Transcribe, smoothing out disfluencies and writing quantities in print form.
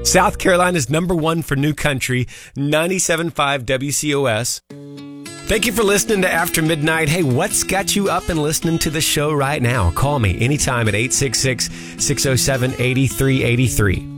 South Carolina's number one for new country, 97.5 WCOS. Thank you for listening to After Midnight. Hey, what's got you up and listening to the show right now? Call me anytime at 866-607-8383.